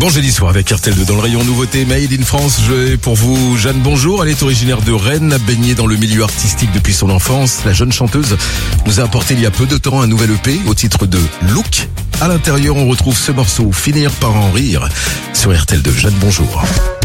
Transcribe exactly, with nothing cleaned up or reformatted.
Bon jeudi soir avec R T L deux dans le rayon nouveauté Made in France. J'ai pour vous Jeanne Bonjour. Elle est originaire de Rennes, baignée dans le milieu artistique depuis son enfance. La jeune chanteuse nous a apporté il y a peu de temps un nouvel E P au titre de Look. À l'intérieur, on retrouve ce morceau Finir par en rire sur R T L deux. Jeanne Bonjour.